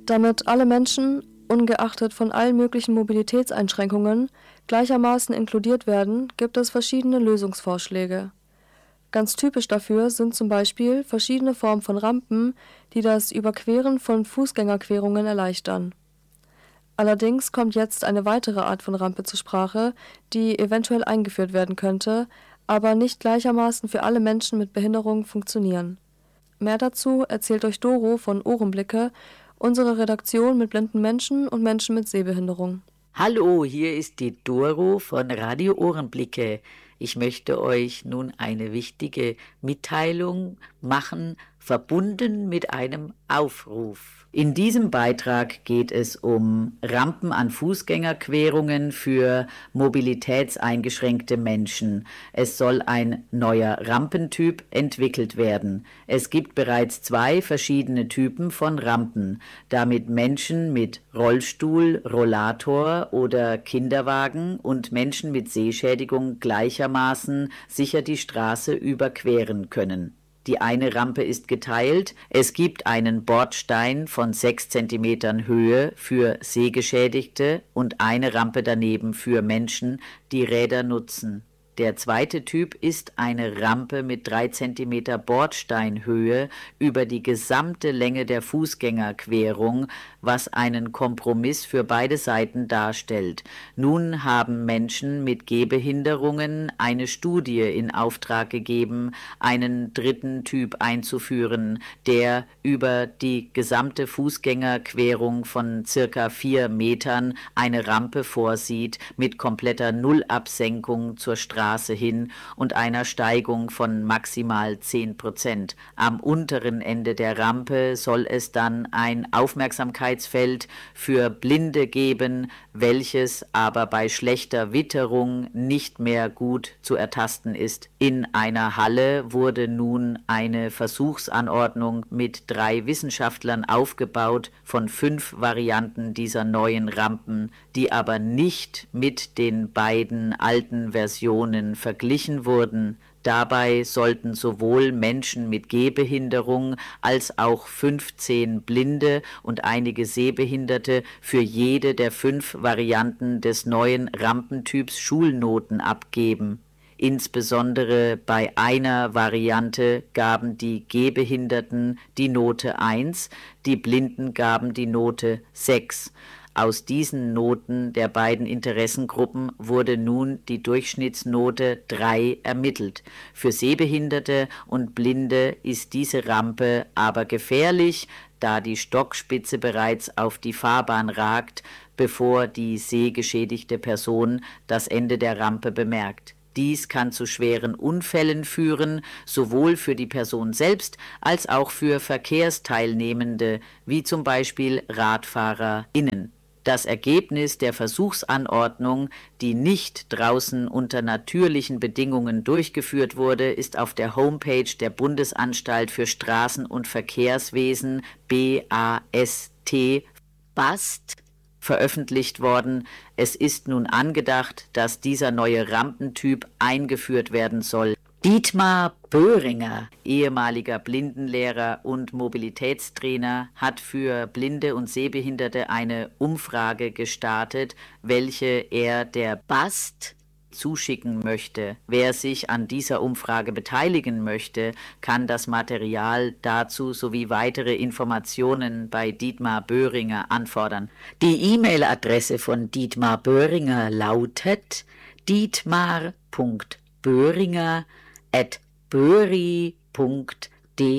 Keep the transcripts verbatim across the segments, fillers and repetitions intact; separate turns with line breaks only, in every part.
Damit alle Menschen, ungeachtet von allen möglichen Mobilitätseinschränkungen, gleichermaßen inkludiert werden, gibt es verschiedene Lösungsvorschläge. Ganz typisch dafür sind zum Beispiel verschiedene Formen von Rampen, die das Überqueren von Fußgängerquerungen erleichtern. Allerdings kommt jetzt eine weitere Art von Rampe zur Sprache, die eventuell eingeführt werden könnte, aber nicht gleichermaßen für alle Menschen mit Behinderung funktionieren. Mehr dazu erzählt euch Doro von Ohrenblicke, unsere Redaktion mit blinden Menschen und Menschen mit Sehbehinderung.
Hallo, hier ist die Doro von Radio Ohrenblicke. Ich möchte euch nun eine wichtige Mitteilung machen, verbunden mit einem Aufruf. In diesem Beitrag geht es um Rampen an Fußgängerquerungen für mobilitätseingeschränkte Menschen. Es soll ein neuer Rampentyp entwickelt werden. Es gibt bereits zwei verschiedene Typen von Rampen, damit Menschen mit Rollstuhl, Rollator oder Kinderwagen und Menschen mit Sehschädigung gleichermaßen sicher die Straße überqueren können. Die eine Rampe ist geteilt. Es gibt einen Bordstein von sechs Zentimetern Höhe für Sehgeschädigte und eine Rampe daneben für Menschen, die Räder nutzen. Der zweite Typ ist eine Rampe mit drei Zentimeter Bordsteinhöhe über die gesamte Länge der Fußgängerquerung, was einen Kompromiss für beide Seiten darstellt. Nun haben Menschen mit Gehbehinderungen eine Studie in Auftrag gegeben, einen dritten Typ einzuführen, der über die gesamte Fußgängerquerung von circa vier Metern eine Rampe vorsieht mit kompletter Nullabsenkung zur Straße hin und einer Steigung von maximal zehn Prozent. Am unteren Ende der Rampe soll es dann ein Aufmerksamkeitsfeld für Blinde geben, welches aber bei schlechter Witterung nicht mehr gut zu ertasten ist. In einer Halle wurde nun eine Versuchsanordnung mit drei Wissenschaftlern aufgebaut von fünf Varianten dieser neuen Rampen, die aber nicht mit den beiden alten Versionen verglichen wurden. Dabei sollten sowohl Menschen mit Gehbehinderung als auch fünfzehn Blinde und einige Sehbehinderte für jede der fünf Varianten des neuen Rampentyps Schulnoten abgeben. Insbesondere bei einer Variante gaben die Gehbehinderten die Note eins, die Blinden gaben die Note sechs. Aus diesen Noten der beiden Interessengruppen wurde nun die Durchschnittsnote drei ermittelt. Für Sehbehinderte und Blinde ist diese Rampe aber gefährlich, da die Stockspitze bereits auf die Fahrbahn ragt, bevor die sehgeschädigte Person das Ende der Rampe bemerkt. Dies kann zu schweren Unfällen führen, sowohl für die Person selbst als auch für Verkehrsteilnehmende, wie zum Beispiel RadfahrerInnen. Das Ergebnis der Versuchsanordnung, die nicht draußen unter natürlichen Bedingungen durchgeführt wurde, ist auf der Homepage der Bundesanstalt für Straßen- und Verkehrswesen B A S T B A S T veröffentlicht worden. Es ist nun angedacht, dass dieser neue Rampentyp eingeführt werden soll. Dietmar Böhringer, ehemaliger Blindenlehrer und Mobilitätstrainer, hat für Blinde und Sehbehinderte eine Umfrage gestartet, welche er der B A S T zuschicken möchte. Wer sich an dieser Umfrage beteiligen möchte, kann das Material dazu sowie weitere Informationen bei Dietmar Böhringer anfordern. Die E-Mail-Adresse von Dietmar Böhringer lautet dietmar punkt böhringer at böhri punkt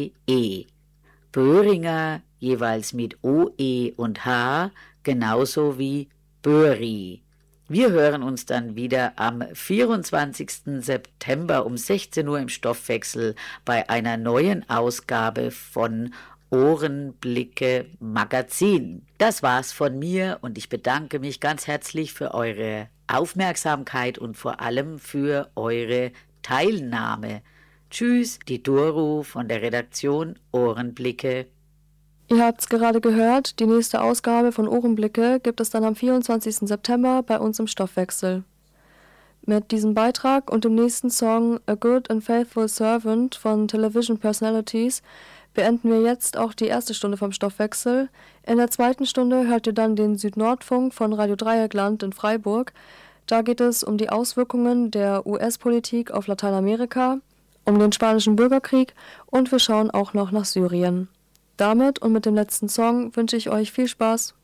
de. Böhringer jeweils mit O E und H, genauso wie Böhri. Wir hören uns dann wieder am vierundzwanzigsten September um sechzehn Uhr im Stoffwechsel bei einer neuen Ausgabe von Ohrenblicke Magazin. Das war's von mir und ich bedanke mich ganz herzlich für eure Aufmerksamkeit und vor allem für eure Teilnahme. Tschüss, die Doro von der Redaktion Ohrenblicke.
Ihr habt's gerade gehört, die nächste Ausgabe von Ohrenblicke gibt es dann am vierundzwanzigsten September bei uns im Stoffwechsel. Mit diesem Beitrag und dem nächsten Song A Good and Faithful Servant von Television Personalities beenden wir jetzt auch die erste Stunde vom Stoffwechsel. In der zweiten Stunde hört ihr dann den Süd-Nord-Funk von Radio Dreieckland in Freiburg. Da geht es um die Auswirkungen der U S-Politik auf Lateinamerika, um den Spanischen Bürgerkrieg und wir schauen auch noch nach Syrien. Damit und mit dem letzten Song wünsche ich euch viel Spaß.